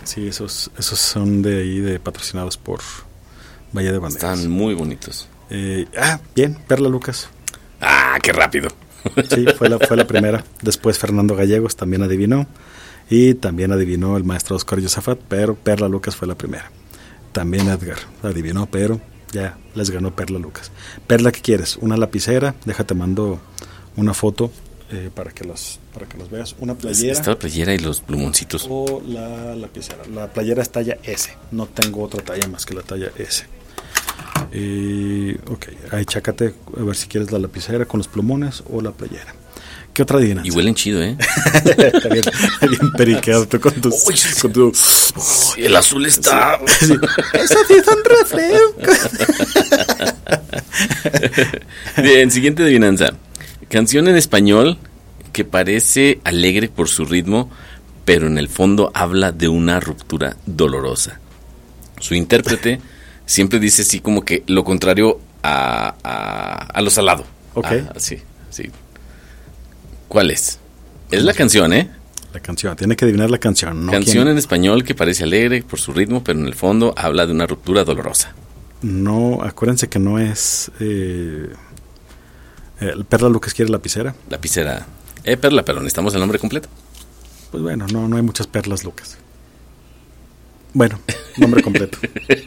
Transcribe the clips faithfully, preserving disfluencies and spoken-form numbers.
Sí, esos, esos son de ahí, de patrocinados por Bahía de Banderas. Están muy bonitos. Eh, ah, bien, Perla Lucas. Ah, qué rápido. Sí, fue la, fue la primera. Después Fernando Gallegos también adivinó. Y también adivinó el maestro Oscar Josafat, pero Perla Lucas fue la primera. También Edgar adivinó, pero ya les ganó Perla Lucas. Perla, ¿qué quieres? ¿Una lapicera? Déjate, mando una foto eh, para que los para que los veas. ¿Una playera? Está la playera y los plumoncitos. O la lapicera. La playera es talla S. No tengo otra talla más que la talla S. Eh, ok, ahí chácate a ver si quieres la lapicera con los plumones o la playera. ¿Qué otra adivinanza? Y huelen chido, ¿eh? Está bien, bien periqueado tú con tus... Uy, con tu... oh, el azul está... Sí. Eso sí es un refresco. Bien, siguiente adivinanza. Canción en español que parece alegre por su ritmo, pero en el fondo habla de una ruptura dolorosa. Su intérprete siempre dice así como que lo contrario a, a, a lo salado. Ok. Ah, sí, sí. ¿Cuál es? Es la canción, ¿eh? La canción, tiene que adivinar la canción. ¿No? Canción ¿Quién? en español que parece alegre por su ritmo, pero en el fondo habla de una ruptura dolorosa. No, acuérdense que no es... Eh, el Perla Lucas quiere lapicera. Lapicera. Eh, Perla, pero necesitamos el nombre completo. Pues bueno, no, no hay muchas Perlas Lucas. Bueno, nombre completo.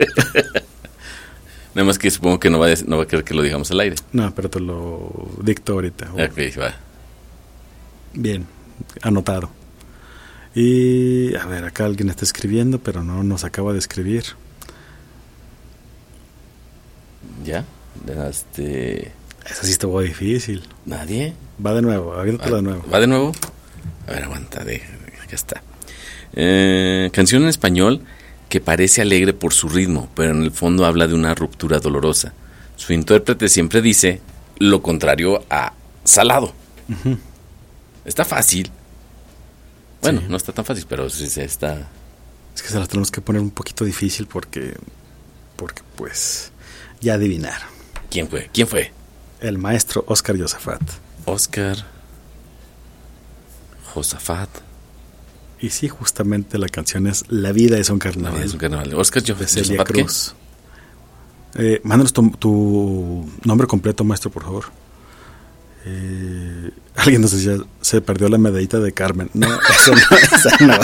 Nada más que supongo que no va, a, no va a querer que lo digamos al aire. No, pero te lo dicto ahorita. Ok, va. Bien, anotado. Y a ver, acá alguien está escribiendo, pero no nos acaba de escribir. ¿Ya? Este... Esa sí estuvo difícil. ¿Nadie? Va de nuevo, aviéntatela de nuevo. ¿Va de nuevo? A ver, aguanta, de, ya está. Eh, canción en español que parece alegre por su ritmo, pero en el fondo habla de una ruptura dolorosa. Su intérprete siempre dice lo contrario a salado. Uh-huh. Está fácil. Bueno, Sí. no está tan fácil, pero sí se está... Es que se las tenemos que poner un poquito difícil porque, porque pues, ya adivinar. ¿Quién fue? ¿Quién fue? El maestro Oscar Josafat. Oscar Josafat. Y sí, justamente la canción es La vida es un carnaval. Es un carnaval. Oscar de Josafat. Celia Cruz. Eh, mándanos tu, tu nombre completo, maestro, por favor. Eh, alguien nos decía, se perdió la medallita de Carmen. No, eso no, esa no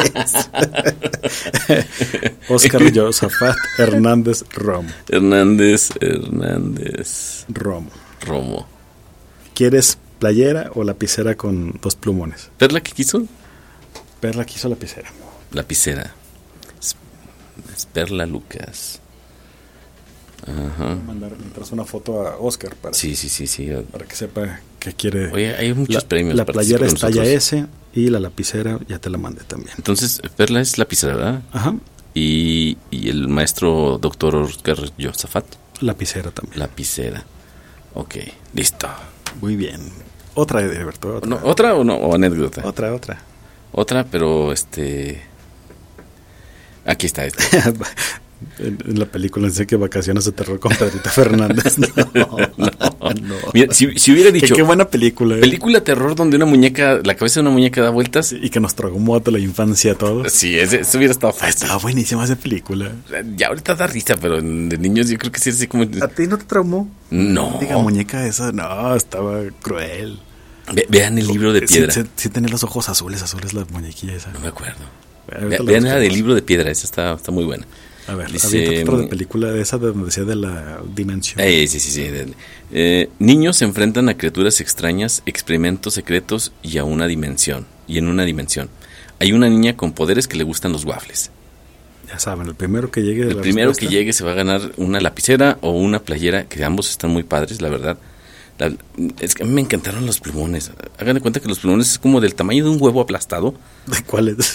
es. Oscar Josafat Hernández Romo. Hernández, Hernández Romo. Romo. ¿Quieres playera o lapicera con dos plumones? ¿Perla qué quiso? Perla quiso lapicera. Lapicera. Es, es Perla Lucas. Ajá. Mandar mientras una foto a Oscar para, Sí, sí, sí, sí. para que sepa que quiere. Oye, hay muchos la, premios. La participa playera con es talla nosotros. S y la lapicera ya te la mandé también. Entonces, Perla es lapicera, ¿verdad? Ajá. Y, y el maestro doctor Oscar Josafat, Lapicera también. lapicera. Ok, listo. Muy bien. Otra, Edberto. Otra, No, ¿Otra o no? ¿O anécdota? otra. Otra. Otra, pero este... Aquí está esta. en, en la película dice que Vacaciones de Terror con Pedrito Fernández. No, no, no. Mira, si, si hubiera dicho... Qué, qué buena película. ¿Eh? Película terror donde una muñeca, la cabeza de una muñeca da vueltas. Y que nos traumó toda la infancia a todos. Sí, ese, ese hubiera estado fácil. Estaba buenísima esa película. Ya ahorita da risa, pero de niños yo creo que sí es así como... ¿A ti no te traumó? No. Diga, muñeca esa, no, estaba cruel. Ve, vean el libro de piedra. Sí, sí, sí tenía los ojos azules, azules la muñequilla esa. No me acuerdo. Ahorita Ve, la vean la buscamos. del libro de piedra, esa está, está muy buena. A ver, Dice, había otra de película de esa de donde decía de la dimensión. Eh, sí, sí, sí. Eh, niños se enfrentan a criaturas extrañas, experimentos secretos y a una dimensión. Y en una dimensión. Hay una niña con poderes que le gustan los waffles. Ya saben, el primero que llegue de El la primero respuesta, que llegue se va a ganar una lapicera o una playera, que ambos están muy padres, la verdad. La, es que a mí me encantaron los plumones. Hagan de cuenta que los plumones es como del tamaño de un huevo aplastado. ¿De cuál es?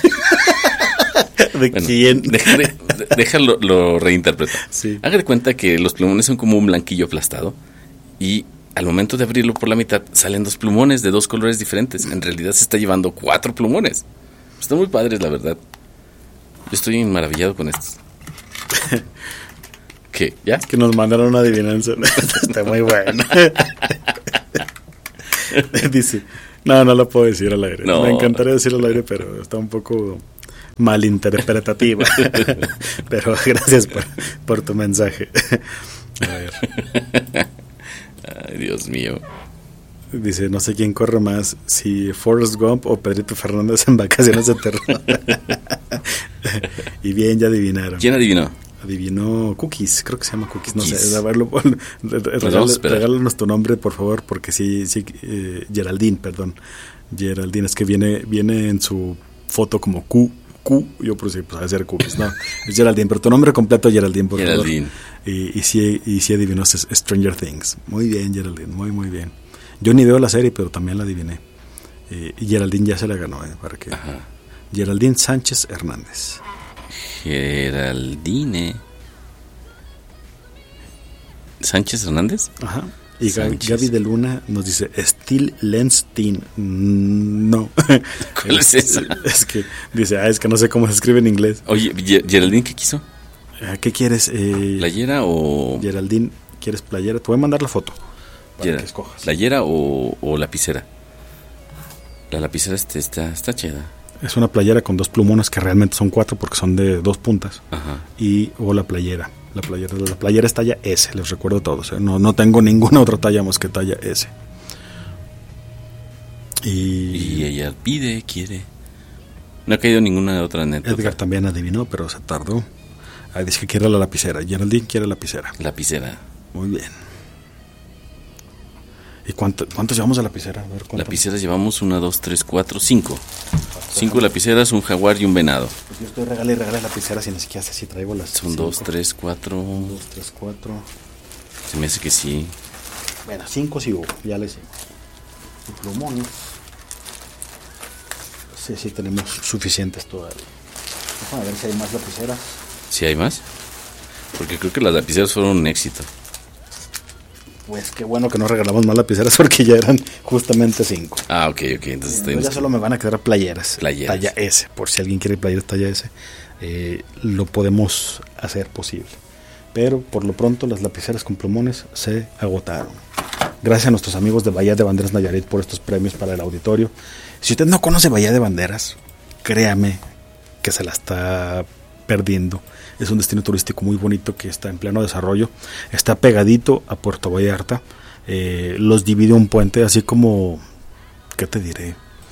¿De Bueno, quién? Déjalo, déjalo lo reinterpreto. Sí. Hagan de cuenta que los plumones son como un blanquillo aplastado y al momento de abrirlo por la mitad salen dos plumones de dos colores diferentes. En realidad se está llevando cuatro plumones. Están muy padres, la verdad. Yo estoy maravillado con estos. ¿Qué? ¿Ya? Que nos mandaron una adivinanza. Está muy buena. Dice, no, no la puedo decir al aire. No. Me encantaría decir al aire, pero está un poco malinterpretativa. Pero gracias por, por tu mensaje. A ver. Ay, Dios mío. Dice, no sé quién corre más, si Forrest Gump o Pedrito Fernández en Vacaciones de Terror. Y bien, ya adivinaron. ¿Quién adivinó? Adivinó Cookies, creo que se llama Cookies, Cookies. no sé, a verlo, regál, regálanos tu nombre, por favor, porque sí, sí, eh, Geraldine, perdón, Geraldine, es que viene viene en su foto como Q, Q, yo por si pues, a ser Cookies, no, es Geraldine, pero tu nombre completo, Geraldine, por Geraldine. favor. Y, y sí, y sí adivinó Stranger Things, muy bien, Geraldine, muy, muy bien. Yo ni veo la serie, pero también la adiviné. Eh, y Geraldine ya se la ganó, eh, para que... Ajá. Geraldine Sánchez Hernández. Geraldine Sánchez Hernández. Ajá. Y Sánchez. Gaby de Luna nos dice Still Lenstein. No. ¿Cuál es esa? Es que dice, ah, es que no sé cómo se escribe en inglés. Oye, Geraldine, ¿qué quiso? ¿Qué quieres? Eh, ¿Playera o...? Geraldine, ¿quieres playera? Te voy a mandar la foto para Gerald, que escojas. ¿Playera o, o lapicera? La lapicera este, está, está chida. Es una playera con dos plumones que realmente son cuatro porque son de dos puntas. Ajá. Y o la playera. La playera, la playera es talla S, les recuerdo a todos. ¿eh? No, no tengo ninguna otra talla más que talla S. Y, y ella pide, quiere. No ha caído ninguna otra neta. Edgar también adivinó, pero se tardó. Ahí dice que quiere la lapicera. Geraldine quiere lapicera. Lapicera. Muy bien. ¿Y cuánto, cuántos llevamos de lapicera? A ver, lapiceras llevamos una, dos, tres, cuatro, cinco. Cinco lapiceras, un jaguar y un venado. Pues yo estoy regala y regala lapiceras y ni siquiera sé si traigo las. Son cinco. Dos, tres, cuatro. Un, dos, tres, cuatro. Se me hace que sí. Bueno, cinco sí hubo, ya les digo. Y plumones. Sí, sí, tenemos suficientes todavía. Vamos a ver si hay más lapiceras. ¿Sí hay más? Porque creo que las lapiceras fueron un éxito. Pues qué bueno que no regalamos más lapiceras porque ya eran justamente cinco. Ah, ok, ok. Entonces, Entonces ya solo me van a quedar playeras. Playeras. Talla S. Por si alguien quiere playeras talla S, eh, lo podemos hacer posible. Pero por lo pronto las lapiceras con plumones se agotaron. Gracias a nuestros amigos de Bahía de Banderas Nayarit por estos premios para el auditorio. Si usted no conoce Bahía de Banderas, créame que se la está perdiendo. Es un destino turístico muy bonito que está en pleno desarrollo. Está pegadito a Puerto Vallarta. Eh, los divide un puente, así como, ¿qué te diré?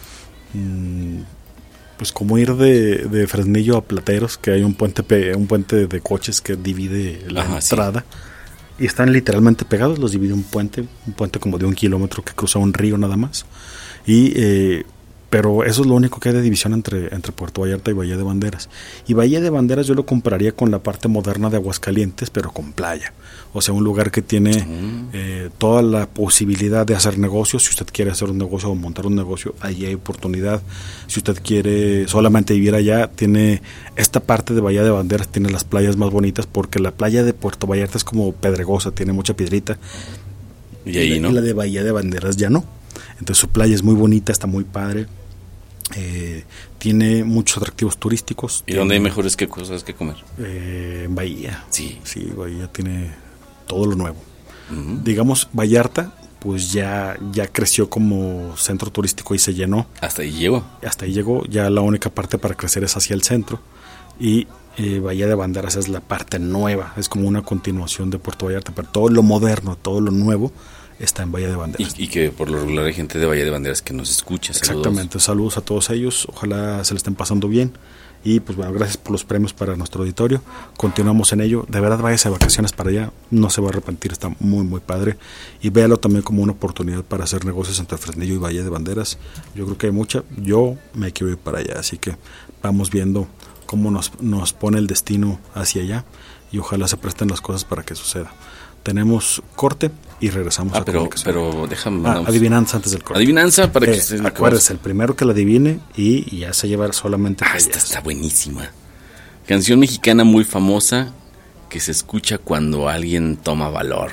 Mm, pues como ir de, de Fresnillo a Plateros, que hay un puente pe- un puente de coches que divide la Ajá, entrada. Sí. Y están literalmente pegados, los divide un puente, un puente como de un kilómetro que cruza un río nada más. Y... Eh, pero eso es lo único que hay de división entre, entre Puerto Vallarta y Bahía de Banderas. Y Bahía de Banderas yo lo compararía con la parte moderna de Aguascalientes, pero con playa. O sea, un lugar que tiene mm. eh, toda la posibilidad de hacer negocios. Si usted quiere hacer un negocio o montar un negocio, ahí hay oportunidad. Si usted quiere solamente vivir allá, tiene esta parte de Bahía de Banderas, tiene las playas más bonitas, porque la playa de Puerto Vallarta es como pedregosa, tiene mucha piedrita. Y ahí y, no. Y la de Bahía de Banderas ya no. Entonces su playa es muy bonita, está muy padre. Eh, tiene muchos atractivos turísticos. ¿Y dónde hay mejores que cosas que comer? Eh, en Bahía. Sí. Sí, Bahía tiene todo lo nuevo. Uh-huh. Digamos, Vallarta, pues ya, ya creció como centro turístico y se llenó. Hasta ahí llegó. Hasta ahí llegó. Ya la única parte para crecer es hacia el centro. Y eh, Bahía de Banderas es la parte nueva. Es como una continuación de Puerto Vallarta. Pero todo lo moderno, todo lo nuevo está en Bahía de Banderas. Y, y que por lo regular hay gente de Bahía de Banderas que nos escucha. Saludos. Exactamente, saludos a todos ellos, ojalá se le estén pasando bien. Y pues bueno, gracias por los premios para nuestro auditorio. Continuamos en ello. De verdad, váyase de vacaciones para allá, no se va a arrepentir, está muy muy padre. Y véalo también como una oportunidad para hacer negocios entre Fresnillo y Bahía de Banderas. Yo creo que hay mucha, yo me quiero ir para allá, así que vamos viendo cómo nos, nos pone el destino hacia allá. Y ojalá se presten las cosas para que suceda. Tenemos corte y regresamos ah, a pero, pero déjame. Ah, adivinanza antes del corte. Adivinanza para que eh, se acuérdese, el primero que la adivine y, y ya se lleva solamente. Ah, esta está buenísima. Canción mexicana muy famosa que se escucha cuando alguien toma valor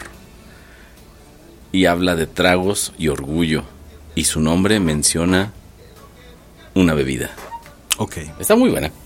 y habla de tragos y orgullo y su nombre menciona una bebida. Ok. Está muy buena.